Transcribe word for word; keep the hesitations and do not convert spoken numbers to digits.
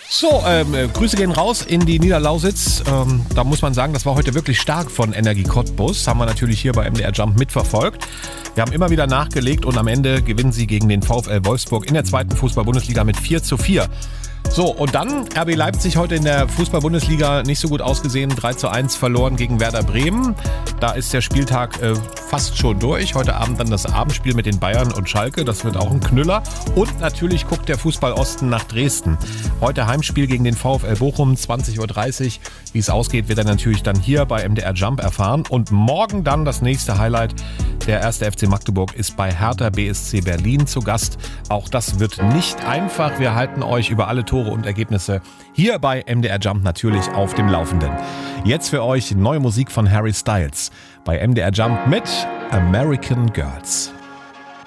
So, ähm, äh, Grüße gehen raus in die Niederlausitz. Ähm, da muss man sagen, das war heute wirklich stark von Energie Cottbus. Haben wir natürlich hier bei M D R Jump mitverfolgt. Wir haben immer wieder nachgelegt und am Ende gewinnen sie gegen den VfL Wolfsburg in der zweiten Fußball-Bundesliga mit vier zu vier. So, und dann R B Leipzig heute in der Fußball-Bundesliga nicht so gut ausgesehen. drei zu eins verloren gegen Werder Bremen. Da ist der Spieltag äh, fast schon durch. Heute Abend dann das Abendspiel mit den Bayern und Schalke. Das wird auch ein Knüller. Und natürlich guckt der Fußball Osten nach Dresden. Heute Heimspiel gegen den VfL Bochum, zwanzig Uhr dreißig. Wie es ausgeht, wird er natürlich dann hier bei M D R Jump erfahren. Und morgen dann das nächste Highlight. Der erste F C Magdeburg ist bei Hertha B S C Berlin zu Gast. Auch das wird nicht einfach. Wir halten euch über alle Tore und Ergebnisse hier bei M D R Jump natürlich auf dem Laufenden. Jetzt für euch neue Musik von Harry Styles bei M D R Jump mit American Girls.